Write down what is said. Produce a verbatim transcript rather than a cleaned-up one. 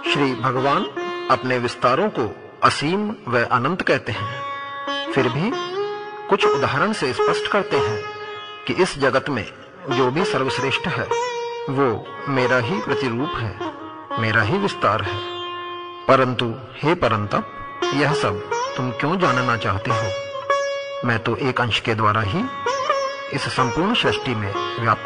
श्री भगवान अपने विस्तारों को असीम व अनंत कहते हैं, फिर भी कुछ उदाहरण से स्पष्ट करते हैं कि इस जगत में जो भी सर्वश्रेष्ठ है वो मेरा ही प्रतिरूप है, मेरा ही विस्तार है। परंतु हे परंतप, यह सब तुम क्यों जानना चाहते हो? मैं तो एक अंश के द्वारा ही इस संपूर्ण सृष्टि में व्याप्त